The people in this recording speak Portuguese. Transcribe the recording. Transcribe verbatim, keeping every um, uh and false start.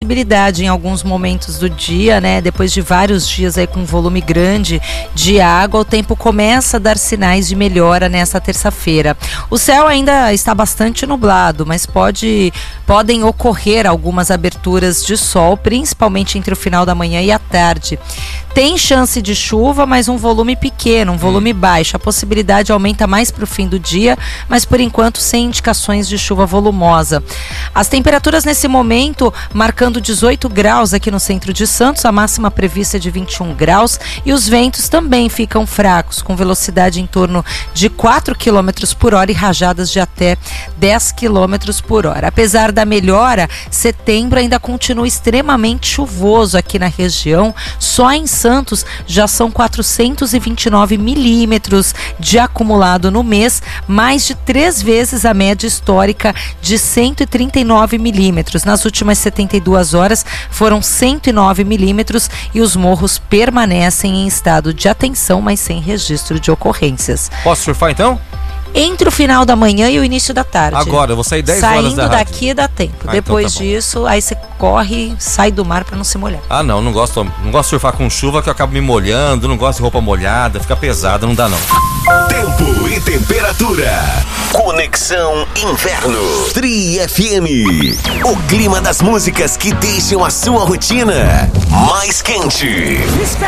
possibilidade em alguns momentos do dia, né? Depois de vários dias aí com volume grande de água, o tempo começa a dar sinais de melhora nesta terça-feira. O céu ainda está bastante nublado, mas pode, podem ocorrer algumas aberturas de sol, principalmente entre o final da manhã e a tarde. Tem chance de chuva, mas um volume pequeno, um volume baixo. A possibilidade aumenta mais para o fim do dia, mas por enquanto sem indicações de chuva volumosa. As temperaturas nesse momento marcando dezoito graus aqui no centro de Santos, a máxima prevista é de vinte e um graus, e os ventos também ficam fracos, com velocidade em torno de quatro quilômetros por hora e rajadas de até dez quilômetros por hora. Apesar da melhora, setembro ainda continua extremamente chuvoso aqui na região. Só em Santos já são quatrocentos e vinte e nove milímetros de acumulado no mês, mais de três vezes a média histórica de cento e trinta e nove milímetros. Nas últimas setenta e duas horas foram cento e nove milímetros e os morros permanecem em estado de atenção, mas sem registro de ocorrências. Posso surfar então? Entre o final da manhã e o início da tarde. Agora, eu vou sair dez horas da Saindo rádio. daqui dá tempo. Ah, Depois então tá bom. disso, aí você corre, sai do mar para não se molhar. Ah, não, não gosto, não gosto de surfar com chuva que eu acabo me molhando, não gosto de roupa molhada, fica pesada, não dá não. Tempo e temperatura. Conexão Inverno. Tri F M. O clima das músicas que deixam a sua rotina mais quente.